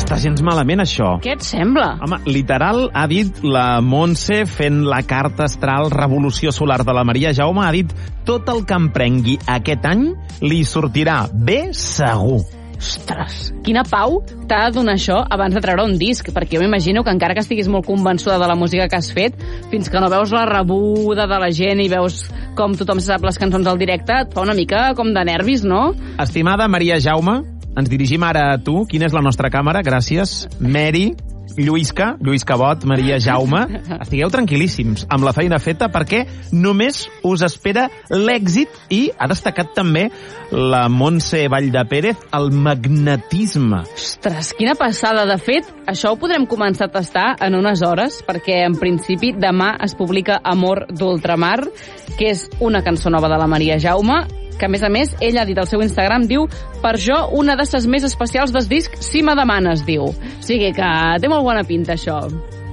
està gens malament, això. Què et sembla? Home, literal, ha dit la Montse fent la carta astral Revolució Solar de la Maria Jaume, ha dit tot el que emprengui aquest any li sortirà bé segur. Ostres, quina pau t'ha de donar això abans de treure un disc, perquè jo m'imagino que encara que estiguis molt convençuda de la música que has fet, fins que no veus la rebuda de la gent i veus com tothom sap les cançons al directe, et fa una mica com de nervis, no? Estimada Maria Jaume, ens dirigim ara a tu. Quina és la nostra càmera? Gràcies. Mary, Lluïsca Bot, Maria Jaume. Estigueu tranquil·líssims amb la feina feta perquè només us espera l'èxit i ha destacat també la Montse Valldepérez el magnetisme. Ostres, quina passada. De fet, això ho podrem començar a tastar en unes hores perquè en principi demà es publica Amor d'Ultramar, que és una cançó nova de la Maria Jaume, que a més, ella ha dit al seu Instagram, diu, per jo, una de ses més especials del disc, si me demanes, diu. O sigui que té molt bona pinta, això.